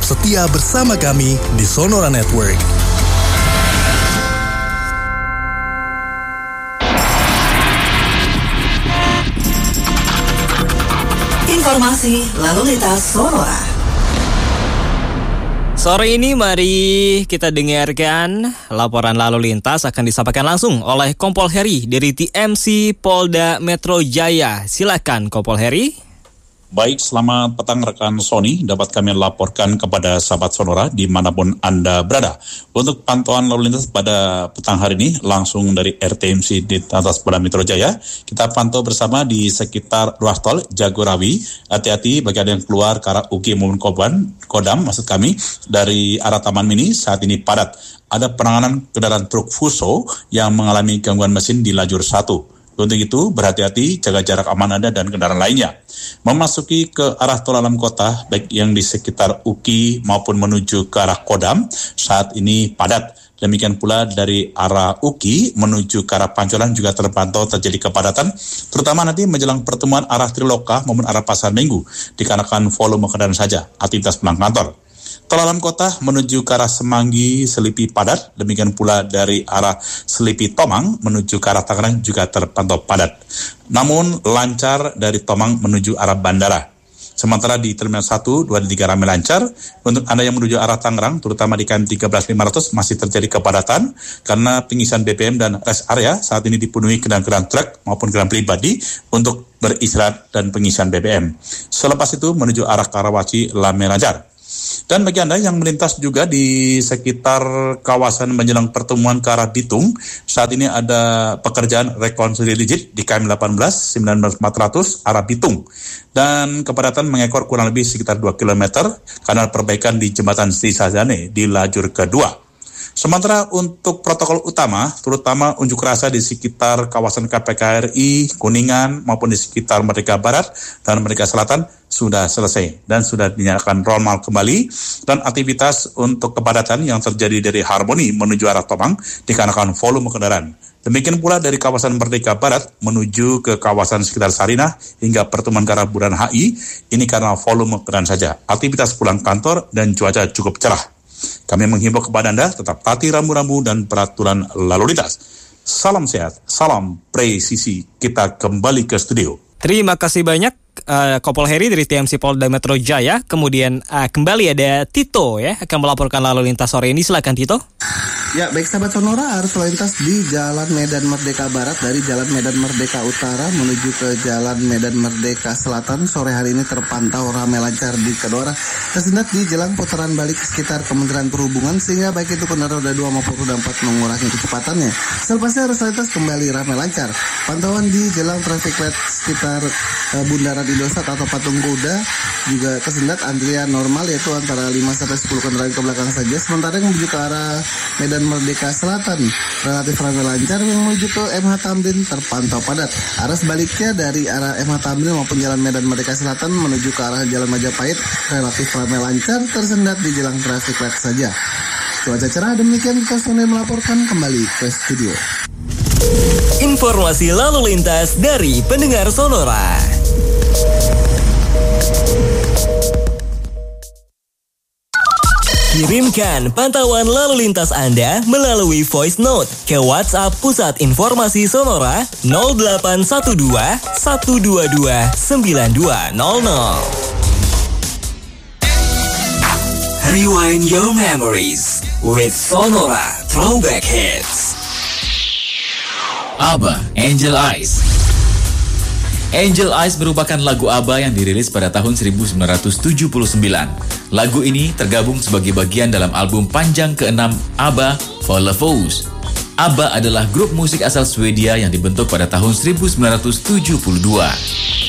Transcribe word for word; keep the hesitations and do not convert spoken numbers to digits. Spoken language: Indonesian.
tetap setia bersama kami di Sonora Network. Informasi lalu lintas Sonora. Sore ini mari kita dengarkan laporan lalu lintas akan disampaikan langsung oleh Kompol Heri dari T M C Polda Metro Jaya. Silakan Kompol Heri. Baik, selamat petang rekan Sony. Dapat kami laporkan kepada sahabat Sonora dimanapun Anda berada. Untuk pantauan lalu lintas pada petang hari ini langsung dari R T M C di atas Polda Metro Jaya. Kita pantau bersama di sekitar ruas tol Jagorawi. Hati-hati bagi Anda yang keluar ke arah U G maupun Kodam, Kodam maksud kami dari arah Taman Mini saat ini padat. Ada penanganan kendaraan truk Fuso yang mengalami gangguan mesin di lajur satu. Untuk itu, berhati-hati, jaga jarak aman Anda dan kendaraan lainnya. Memasuki ke arah tol dalam kota, baik yang di sekitar U K I maupun menuju ke arah Kodam, saat ini padat. Demikian pula dari arah U K I menuju ke arah Pancoran juga terpantau terjadi kepadatan, terutama nanti menjelang pertemuan arah Triloka maupun arah Pasar Minggu, dikarenakan volume kendaraan saja, aktivitas pulang kantor. Tol dalam kota menuju ke arah Semanggi, Selipi padat, demikian pula dari arah Selipi Tomang menuju ke arah Tangerang juga terpantau padat. Namun lancar dari Tomang menuju arah bandara. Sementara di Terminal satu, dua, dan tiga ramai lancar. Untuk Anda yang menuju arah Tangerang, terutama di K M tiga belas lima ratus masih terjadi kepadatan karena pengisian B B M dan rest area saat ini dipenuhi kendaraan truk maupun kendaraan pribadi untuk beristirahat dan pengisian B B M. Selepas itu menuju arah Karawaci ramai lancar. Dan bagi Anda yang melintas juga di sekitar kawasan menjelang pertemuan ke arah Bitung, saat ini ada pekerjaan rekonsiliasi digit di K M delapan belas sembilan belas empat ratus arah Bitung. Dan kepadatan mengekor kurang lebih sekitar dua kilometer karena perbaikan di jembatan Sri Sajane di lajur kedua. Sementara untuk protokol utama, terutama unjuk rasa di sekitar kawasan K P K R I, Kuningan, maupun di sekitar Merdeka Barat dan Merdeka Selatan, sudah selesai dan sudah dinyatakan normal kembali. Dan aktivitas untuk kepadatan yang terjadi dari Harmoni menuju arah Tomang dikarenakan volume kendaraan. Demikian pula dari kawasan Merdeka Barat menuju ke kawasan sekitar Sarinah hingga pertemuan ke arah Bundaran H I, ini karena volume kendaraan saja. Aktivitas pulang kantor dan cuaca cukup cerah. Kami menghimbau kepada Anda tetap taati rambu-rambu dan peraturan lalu lintas. Salam sehat, salam presisi. Kita kembali ke studio. Terima kasih banyak uh, Kompol Heri dari T M C Polda Metro Jaya. Kemudian uh, kembali ada Tito ya akan melaporkan lalu lintas sore ini. Silakan Tito. Ya, baik sahabat Sonora, arus lalu lintas di Jalan Medan Merdeka Barat dari Jalan Medan Merdeka Utara menuju ke Jalan Medan Merdeka Selatan sore hari ini terpantau ramai lancar di kedua arah, tersendat di jelang putaran balik sekitar Kementerian Perhubungan sehingga baik itu kendaraan roda dua maupun roda empat mengurangi kecepatannya. Selepasnya arus lalu lintas kembali ramai lancar. Pantauan di jelang traffic light sekitar uh, Bundaran Indosat atau Patung Kuda juga tersendat antrian normal yaitu antara lima sampai sepuluh kendaraan ke belakang saja. Sementara yang menuju ke arah Medan Merdeka Selatan relatif ramai lancar, yang menuju ke M H Tamrin terpantau padat. Arus baliknya dari arah M H Tamrin maupun Jalan Medan Merdeka Selatan menuju ke arah Jalan Majapahit relatif ramai lancar, tersendat di jelang traffic light saja. Cuaca cerah, demikian Kosone melaporkan kembali ke studio. Informasi lalu lintas dari pendengar Sonora. Kirimkan pantauan lalu lintas Anda melalui voice note ke WhatsApp Pusat Informasi Sonora nol delapan satu dua satu dua dua sembilan dua nol nol. Rewind your memories with Sonora Throwback Hits. ABBA, Angel Eyes. Angel Eyes merupakan lagu ABBA yang dirilis pada tahun seribu sembilan ratus tujuh puluh sembilan. Lagu ini tergabung sebagai bagian dalam album panjang keenam ABBA, Followers. ABBA adalah grup musik asal Swedia yang dibentuk pada tahun seribu sembilan ratus tujuh puluh dua.